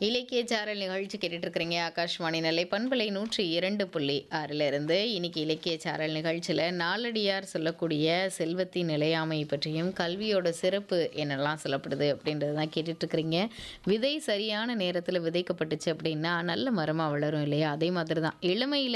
இலக்கிய சாரல் நிகழ்ச்சி கேட்டுட்டு இருக்கிறீங்க. ஆகாஷ்வாணி நெல்லை பண்பலை 102.6 இருந்து இன்னைக்கு இலக்கிய சாரல் நிகழ்ச்சியில் நாலடியார் சொல்லக்கூடிய செல்வத்தின் நிலையாமை பற்றியும் கல்வியோட சிறப்பு என்னெல்லாம் சொல்லப்படுது அப்படின்றது தான் கேட்டுட்டு இருக்கிறீங்க. விதை சரியான நேரத்தில் விதைக்கப்பட்டுச்சு அப்படின்னா நல்ல மரமாக வளரும் இல்லையா? அதே மாதிரி தான் இளமையில்